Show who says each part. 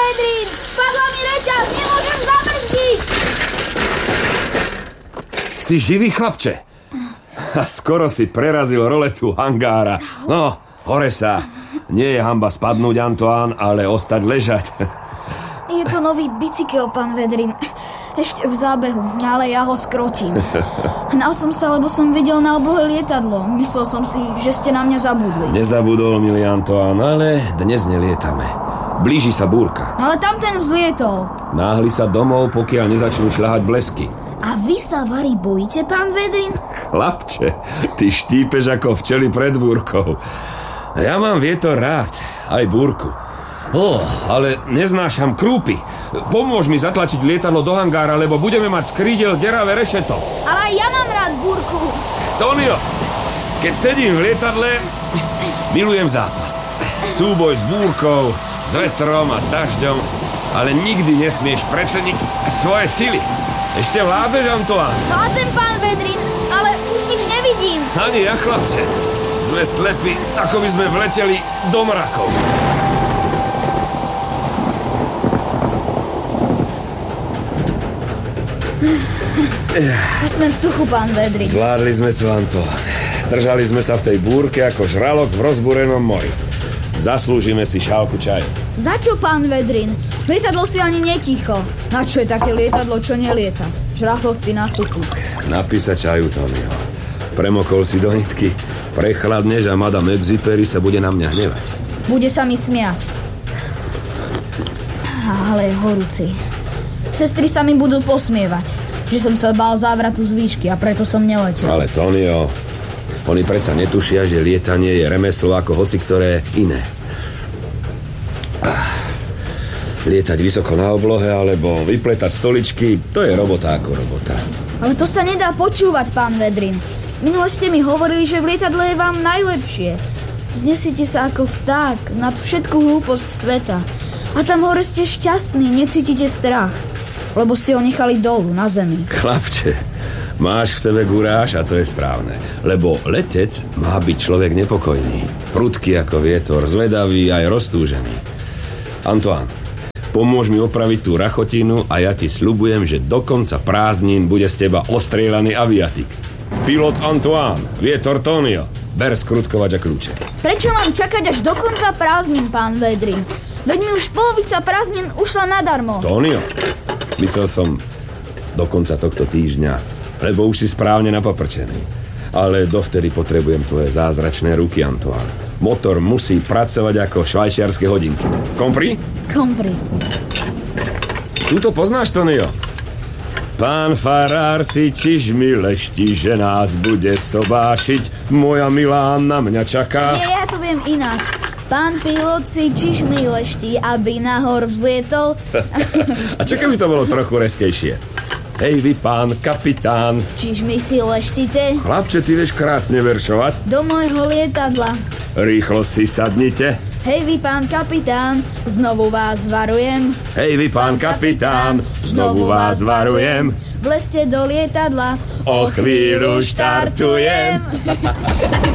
Speaker 1: Vedrin! Spadla mi reťaz, nemôžem zabrzdiť!
Speaker 2: Si živý, chlapče? A skoro si prerazil roletu hangára. No, hore sa. Nie je hanba spadnúť, Antoine, ale ostať ležať.
Speaker 1: Je to nový bicykel, pán Vedrin. Ešte v zábehu, ale ja ho skrotím. Hnal som sa, lebo som videl na oblohe lietadlo. Myslel som si, že ste na mňa zabudli.
Speaker 2: Nezabudol, milý Antoine, ale dnes nelietame. Blíži sa búrka.
Speaker 1: Ale tam ten vzlietol.
Speaker 2: Náhli sa domov, pokiaľ nezačnú šľahať blesky.
Speaker 1: A vy sa vari bojíte, pán Vedrin?
Speaker 2: Chlapče, ty štípeš ako včely pred búrkou. Ja mám vietor rád, aj búrku. Ale neznášam krúpy. Pomôž mi zatlačiť lietadlo do hangára, lebo budeme mať z krídel deravé rešeto.
Speaker 1: Ale aj ja mám rád búrku.
Speaker 2: Tonio, keď sedím v lietadle, milujem zápas. Súboj s búrkou, s vetrom a dažďom, ale nikdy nesmieš preceniť svoje sily. Ešte vládzeš, Antoine?
Speaker 1: Vládzem, pán Vedrin, ale už nič nevidím.
Speaker 2: Ani ja, chlapče. Sme slepí, ako by sme vleteli do mrakov.
Speaker 1: Sme v suchu, pán Vedrin.
Speaker 2: Zvládli sme to, Antoine. Držali sme sa v tej búrke ako žralok v rozbúrenom mori. Zaslúžime si šálku čaju.
Speaker 1: Za čo, pán Vedrin? Lietadlo si ani nekýcho. Na čo je také lietadlo, čo nelieta? Žrachlovci na suchu.
Speaker 2: Napí sa čaju, Tonio. Premokol si do nitky. Prechladneš a madame Exupery sa bude na mňa hnevať.
Speaker 1: Bude sa mi smiať. Ale je horúci. Sestry sa mi budú posmievať, že som sa bál závratu z výšky a preto som neletel.
Speaker 2: Ale Tonio, oni predsa netušia, že lietanie je remeslo ako hociktoré iné. Lietať vysoko na oblohe alebo vypletať stoličky, to je robota ako robota.
Speaker 1: Ale to sa nedá počúvať, pán Vedrin. Minule ste mi hovorili, že v lietadle je vám najlepšie. Znesiete sa ako vták nad všetku hlúposť sveta. A tam hore ste šťastní, necítite strach. Lebo ste ho nechali dolu, na zemi.
Speaker 2: Chlapče, máš v sebe guráž a to je správne. Lebo letec má byť človek nepokojný. Prudký ako vietor, zvedavý aj roztúžený. Antoine, pomôž mi opraviť tú rachotinu a ja ti sľubujem, že do konca prázdnin bude z teba ostrieľaný aviatik. Pilot Antoine, vietor Tonio, ber skrutkovač a kľúče.
Speaker 1: Prečo mám čakať až do konca prázdnin, pán Vedrin? Veď mi už polovica prázdnin ušla nadarmo.
Speaker 2: Tonio, myslel som do konca tohto týždňa, lebo už si správne napaprčený. Ale dovtedy potrebujem tvoje zázračné ruky, Antoine. Motor musí pracovať ako švajčiarske hodinky. Kompri?
Speaker 1: Kompri.
Speaker 2: Tuto poznáš, Tonio? Pán farár si čižmi lešti, že nás bude sobášiť. Moja milá na mňa čaká.
Speaker 1: Nie, ja to viem ináč. Pán pilot si čižmi lešti, aby nahor vzlietol.
Speaker 2: A čo keby to bolo trochu reskejšie? Hej vy, pán kapitán.
Speaker 1: Čižmi si leštite?
Speaker 2: Chlapče, ty vieš krásne veršovať.
Speaker 1: Do môjho lietadla.
Speaker 2: Rýchlo si sadnite.
Speaker 1: Hej vy, pán kapitán, znovu vás varujem.
Speaker 2: Hej vy, pán kapitán, znovu vás varujem.
Speaker 1: Vlezte do lietadla,
Speaker 2: O chvíľu štartujem.